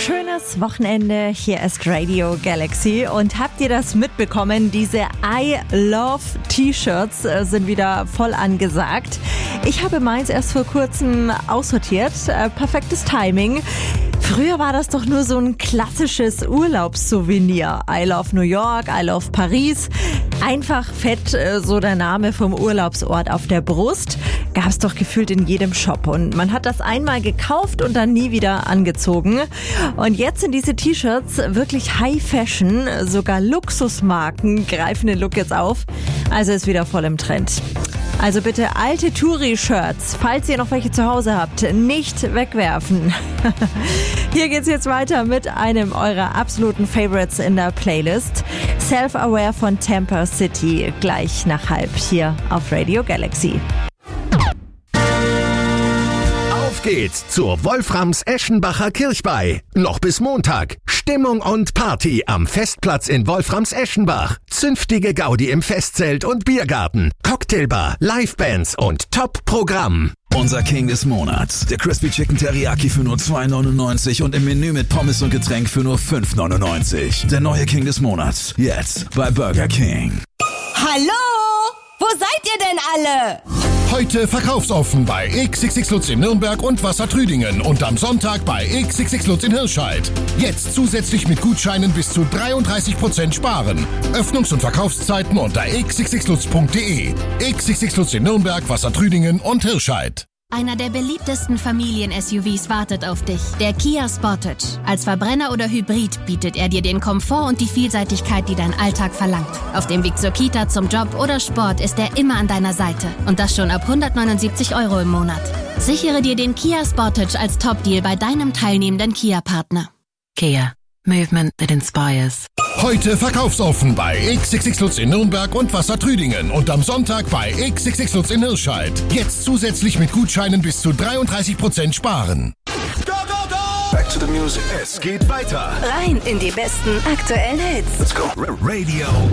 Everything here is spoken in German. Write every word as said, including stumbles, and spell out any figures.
Schönes Wochenende, hier ist Radio Galaxy und habt ihr das mitbekommen? Diese I Love T-Shirts äh, sind wieder voll angesagt. Ich habe meins erst vor kurzem aussortiert, äh, perfektes Timing. Früher war das doch nur so ein klassisches Urlaubssouvenir. I love New York, I love Paris. Einfach fett, äh, so der Name vom Urlaubsort auf der Brust. Gab's doch gefühlt in jedem Shop. Und man hat das einmal gekauft und dann nie wieder angezogen. Und jetzt sind diese T-Shirts wirklich High Fashion. Sogar Luxusmarken greifen den Look jetzt auf. Also ist wieder voll im Trend. Also bitte alte Touri-Shirts, falls ihr noch welche zu Hause habt, nicht wegwerfen. Hier geht's jetzt weiter mit einem eurer absoluten Favorites in der Playlist. Self-Aware von Tampa City, gleich nach halb hier auf Radio Galaxy. Auf geht's zur Wolframs-Eschenbacher Kirchweih. Noch bis Montag. Stimmung und Party am Festplatz in Wolframs-Eschenbach. Zünftige Gaudi im Festzelt und Biergarten. Cocktailbar, Livebands und Top-Programm. Unser King des Monats. Der Crispy Chicken Teriyaki für nur zwei neunundneunzig und im Menü mit Pommes und Getränk für nur fünf neunundneunzig. Der neue King des Monats. Jetzt bei Burger King. Hallo? Wo seid ihr denn alle? Heute verkaufsoffen bei X X X Lutz in Nürnberg und Wassertrüdingen und am Sonntag bei X X X Lutz in Hirscheid. Jetzt zusätzlich mit Gutscheinen bis zu dreiunddreißig Prozent sparen. Öffnungs- und Verkaufszeiten unter x x x lutz punkt de. X X X Lutz in Nürnberg, Wassertrüdingen und Hirscheid. Einer der beliebtesten Familien-S U Vs wartet auf dich, der Kia Sportage. Als Verbrenner oder Hybrid bietet er dir den Komfort und die Vielseitigkeit, die dein Alltag verlangt. Auf dem Weg zur Kita, zum Job oder Sport ist er immer an deiner Seite. Und das schon ab hundertneunundsiebzig Euro im Monat. Sichere dir den Kia Sportage als Top-Deal bei deinem teilnehmenden Kia-Partner. Kia. Movement that inspires. Heute verkaufsoffen bei X X X Lutz in Nürnberg und Wassertrüdingen und am Sonntag bei X X X Lutz in Hirscheid. Jetzt zusätzlich mit Gutscheinen bis zu dreiunddreißig Prozent sparen. Go, go, go! Back to the music. Es geht weiter. Rein in die besten aktuellen Hits. Let's go. Radio